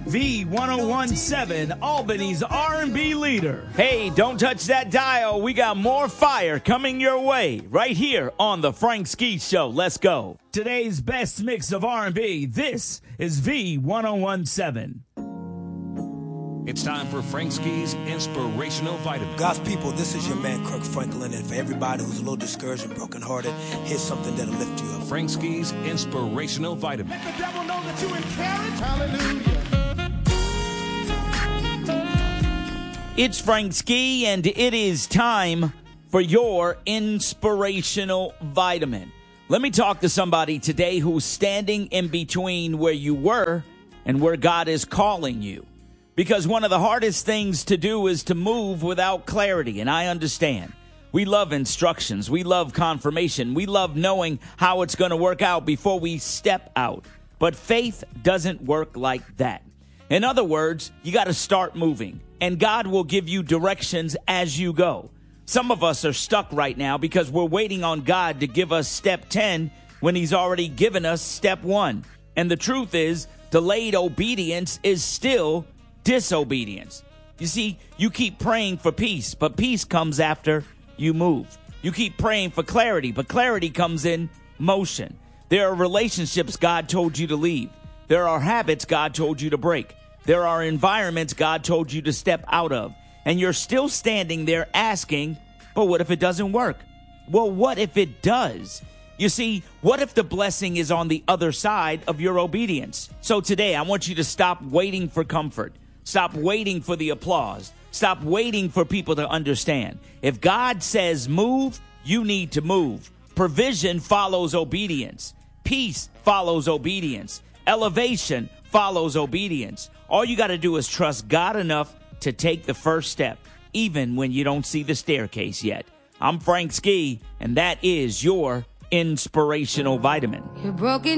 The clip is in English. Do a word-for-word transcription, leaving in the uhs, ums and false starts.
V ten seventeen, Albany's R and B leader. Hey, don't touch that dial. We got more fire coming your way right here on the Frank Ski Show. Let's go. Today's best mix of R and B. This is V ten seventeen. It's time for Frank Ski's Inspirational Vitamin. God's people, this is your man, Kirk Franklin, and for everybody who's a little discouraged and brokenhearted, here's something that'll lift you up. Frank Ski's Inspirational Vitamin. Let the devil know that you encourage. Hallelujah. It's Frank Ski, and it is time for your Inspirational Vitamin. Let me talk to somebody today who's standing in between where you were and where God is calling you. Because one of the hardest things to do is to move without clarity, and I understand. We love instructions. We love confirmation. We love knowing how it's going to work out before we step out. But faith doesn't work like that. In other words, you got to start moving, and God will give you directions as you go. Some of us are stuck right now because we're waiting on God to give us step ten when he's already given us step one. And the truth is, delayed obedience is still disobedience. You see, you keep praying for peace, but peace comes after you move. You keep praying for clarity, but clarity comes in motion. There are relationships God told you to leave. There are habits God told you to break. There are environments God told you to step out of. And you're still standing there asking, but what if it doesn't work? Well, what if it does? You see, what if the blessing is on the other side of your obedience? So today, I want you to stop waiting for comfort. Stop waiting for the applause. Stop waiting for people to understand. If God says move, you need to move. Provision follows obedience. Peace follows obedience. Elevation follows obedience. All you got to do is trust God enough to take the first step, even when you don't see the staircase yet. I'm Frank Ski, and that is your Inspirational Vitamin. You're broken.